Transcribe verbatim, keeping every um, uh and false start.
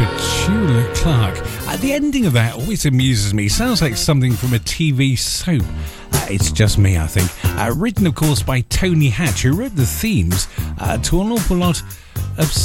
Petula Clark. Uh, the ending of that always amuses me. Sounds like something from a T V soap. Uh, it's just me, I think. Uh, written, of course, by Tony Hatch, who wrote the themes uh, to an awful lot of